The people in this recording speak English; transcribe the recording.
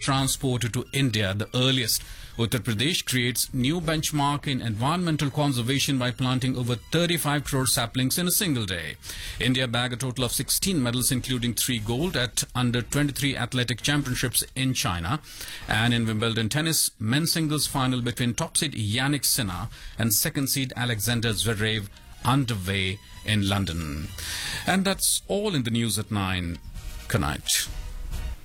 transported to India, the earliest. Uttar Pradesh creates new benchmark in environmental conservation by planting over 35 crore saplings in a single day. India bagged a total of 16 medals, including 3 gold at under-23 athletic championships in China. And in Wimbledon tennis, men's singles final between top seed Yannick Sinner and second seed Alexander Zverev underway in London. And that's all in the news at 9. Good night.